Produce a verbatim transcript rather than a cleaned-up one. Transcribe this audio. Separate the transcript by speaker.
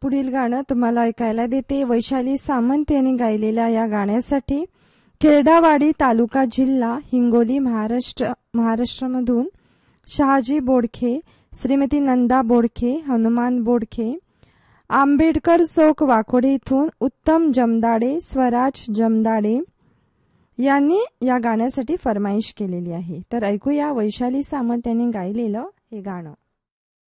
Speaker 1: पुढील गाणं तुम्हाला ऐकायला देते. वैशाली सामंत यांनी गायलेल्या या गाण्यासाठी खेरडावाडी तालुका जिल्हा हिंगोली महाराष्ट्र महाराष्ट्रामधून शहाजी बोडखे, श्रीमती नंदा बोडखे, हनुमान बोडखे, आंबेडकर चौक वाकोडे इथून उत्तम जमदाडे, स्वराज जमदाडे यांनी या गाण्यासाठी फरमाईश केलेली आहे. तर ऐकूया वैशाली सामंत यांनी गायलेलं हे गाणं.